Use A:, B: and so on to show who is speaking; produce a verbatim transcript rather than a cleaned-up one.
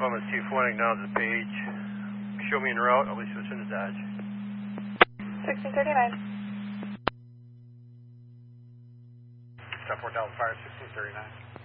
A: Columbus two four, acknowledge the page. Show me en route, I'll be switching to Dodge.
B: sixteen thirty-nine.
A: Stop four Delta Fire, sixteen thirty-nine.